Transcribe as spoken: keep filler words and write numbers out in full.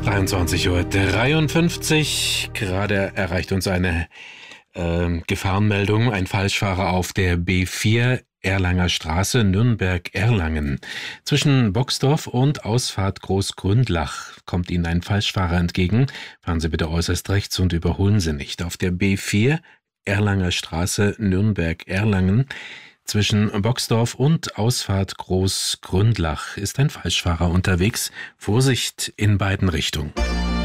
dreiundzwanzig Uhr dreiundfünfzig. Gerade erreicht uns eine äh, Gefahrenmeldung. Ein Falschfahrer auf der B vier Erlanger Straße, Nürnberg-Erlangen. Zwischen Boxdorf und Ausfahrt Großgründlach kommt Ihnen ein Falschfahrer entgegen. Fahren Sie bitte äußerst rechts und überholen Sie nicht. Auf der B vier Erlanger Straße, Nürnberg-Erlangen. Zwischen Boxdorf und Ausfahrt Großgründlach ist ein Falschfahrer unterwegs. Vorsicht in beiden Richtungen.